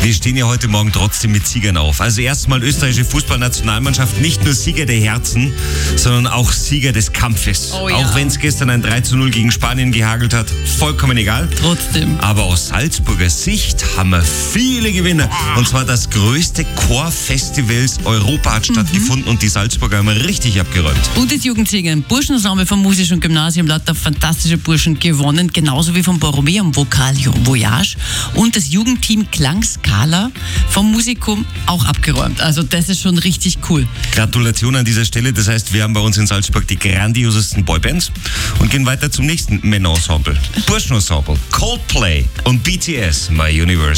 Wir stehen ja heute Morgen trotzdem mit Siegern auf. Also erstmal österreichische Fußballnationalmannschaft, nicht nur Sieger der Herzen, sondern auch Sieger des Kampfes. Oh ja. Auch wenn es gestern ein 3:0 gegen Spanien gehagelt hat, vollkommen egal. Trotzdem. Aber aus Salzburger Sicht haben wir viele Gewinner. Und zwar das größte Chorfestivals Europa hat stattgefunden und die Salzburger haben richtig abgeräumt. Und das Jugendsingen. Burschenensemble vom Musischen Gymnasium, lauter fantastische Burschen gewonnen, genauso wie vom Borromeum Voyage. Und das Jugendteam Klangskala vom Musikum auch abgeräumt. Also das ist schon richtig cool. Gratulation an dieser Stelle. Das heißt, wir haben bei uns in Salzburg die grandiosesten Boybands und gehen weiter zum nächsten Männerensemble. Burschenensemble, Coldplay und BTS, My Universe.